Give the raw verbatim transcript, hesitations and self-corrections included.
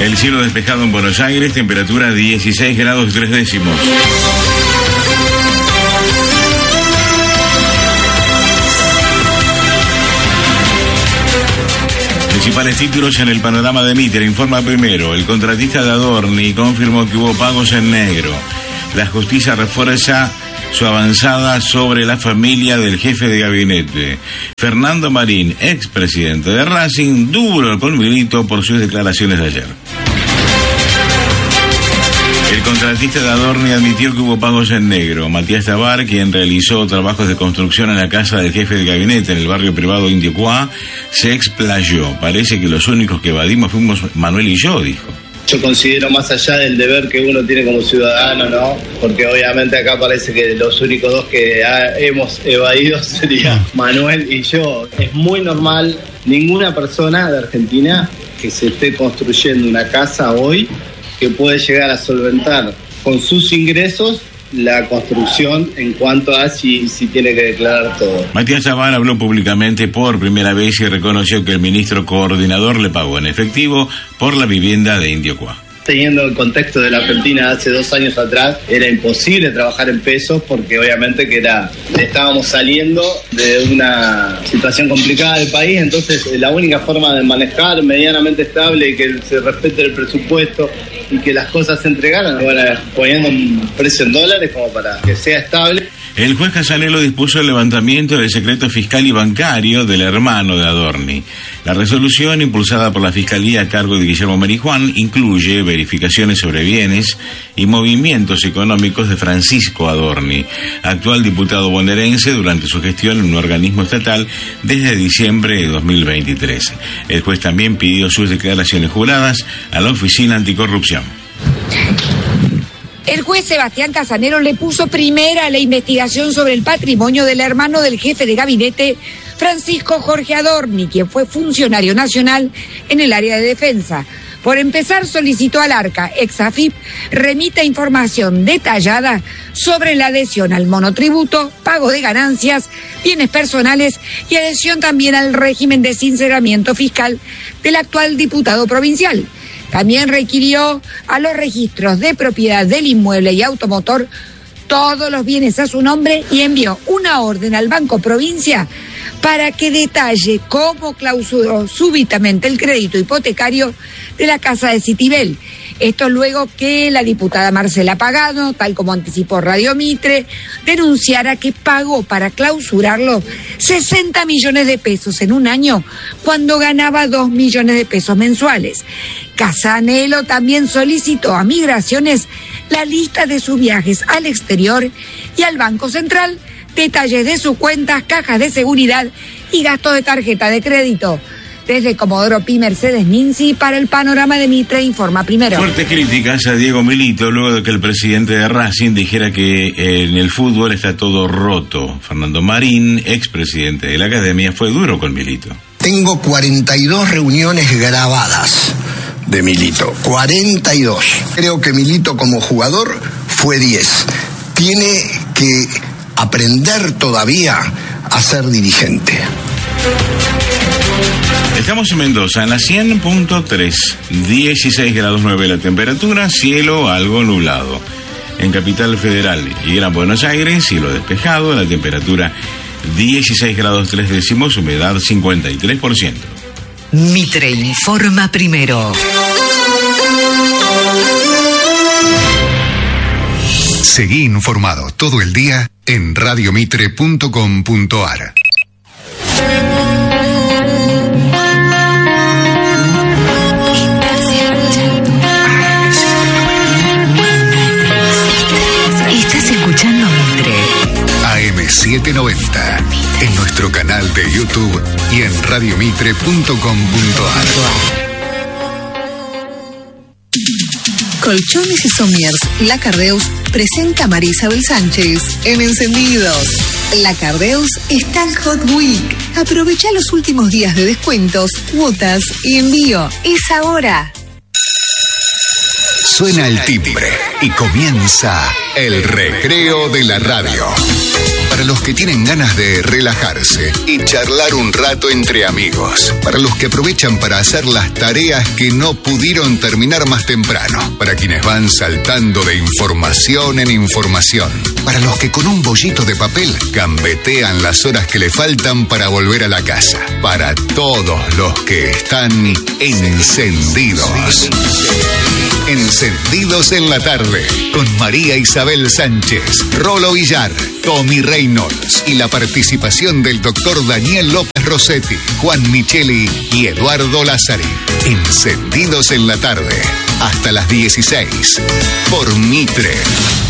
El cielo despejado en Buenos Aires, temperatura dieciséis grados tres décimos. Principales títulos en el panorama de Mitre. Informa primero. El contratista de Adorni confirmó que hubo pagos en negro. La justicia refuerza su avanzada sobre la familia del jefe de gabinete. Fernando Marín, expresidente de Racing, duro con Milito por sus declaraciones de ayer. El contratista de Adorni admitió que hubo pagos en negro. Matías Tabar, quien realizó trabajos de construcción en la casa del jefe de gabinete en el barrio privado Indio Cuá, se explayó. Parece que los únicos que evadimos fuimos Manuel y yo, dijo. Yo considero más allá del deber que uno tiene como ciudadano, ¿no? Porque obviamente acá parece que los únicos dos que ha, hemos evadido serían Manuel y yo. Es muy normal, ninguna persona de Argentina que se esté construyendo una casa hoy que puede llegar a solventar con sus ingresos la construcción en cuanto a si, si tiene que declarar todo. Matías Tabar habló públicamente por primera vez y reconoció que el ministro coordinador le pagó en efectivo por la vivienda de Indio Cuá. Teniendo el contexto de la Argentina hace dos años atrás, era imposible trabajar en pesos porque obviamente que era estábamos saliendo de una situación complicada del país, entonces la única forma de manejar medianamente estable y que se respete el presupuesto y que las cosas se entregaran, bueno, poniendo un precio en dólares como para que sea estable. El juez Casanelo dispuso el levantamiento del secreto fiscal y bancario del hermano de Adorni. La resolución, impulsada por la Fiscalía a cargo de Guillermo Marijuán, incluye verificaciones sobre bienes y movimientos económicos de Francisco Adorni, actual diputado bonaerense durante su gestión en un organismo estatal desde diciembre de dos mil veintitrés. El juez también pidió sus declaraciones juradas a la Oficina Anticorrupción. El juez Sebastián Casanelo le puso primera a la investigación sobre el patrimonio del hermano del jefe de gabinete, Francisco Jorge Adorni, quien fue funcionario nacional en el área de defensa. Por empezar, solicitó al ARCA, ex AFIP, remita información detallada sobre la adhesión al monotributo, pago de ganancias, bienes personales y adhesión también al régimen de sinceramiento fiscal del actual diputado provincial. También requirió a los registros de propiedad del inmueble y automotor todos los bienes a su nombre y envió una orden al Banco Provincia para que detalle cómo clausuró súbitamente el crédito hipotecario de la casa de Citibel. Esto luego que la diputada Marcela Pagano, tal como anticipó Radio Mitre, denunciara que pagó para clausurarlo sesenta millones de pesos en un año cuando ganaba dos millones de pesos mensuales. Casanelo también solicitó a Migraciones la lista de sus viajes al exterior y al Banco Central, detalles de sus cuentas, cajas de seguridad y gastos de tarjeta de crédito. Desde Comodoro Pi, Mercedes Ninzi, para el panorama de Mitre, informa primero. Fuertes críticas a Diego Milito luego de que el presidente de Racing dijera que en el fútbol está todo roto. Fernando Marín, expresidente de la academia, fue duro con Milito. Tengo cuarenta y dos reuniones grabadas de Milito, cuarenta y dos. Creo que Milito como jugador fue diez. Tiene que aprender todavía a ser dirigente. Estamos en Mendoza, en la cien punto tres, dieciséis grados nueve la temperatura, cielo algo nublado. En Capital Federal y Gran Buenos Aires, cielo despejado, la temperatura dieciséis grados tres décimos, humedad cincuenta y tres por ciento. Mitre informa primero. Seguí informado todo el día en radio mitre punto com punto ar. Estás escuchando Mitre. A M setecientos noventa. En nuestro canal de YouTube y en radio mitre punto com punto ar. Colchones y Somiers Lacardeus presenta a María Isabel Sánchez en Encendidos. Lacardeus está en Hot Week. Aprovecha los últimos días de descuentos, cuotas y envío. Es ahora. Suena el timbre y comienza el recreo de la radio. Para los que tienen ganas de relajarse y charlar un rato entre amigos. Para los que aprovechan para hacer las tareas que no pudieron terminar más temprano. Para quienes van saltando de información en información. Para los que con un bollito de papel gambetean las horas que le faltan para volver a la casa. Para todos los que están encendidos. Encendidos en la tarde. Con María Isabel Sánchez, Rolo Villar, Tommy Reynolds y la participación del doctor Daniel López Rossetti, Juan Micheli y Eduardo Lázari. Encendidos en la tarde. Hasta las dieciséis. Por Mitre.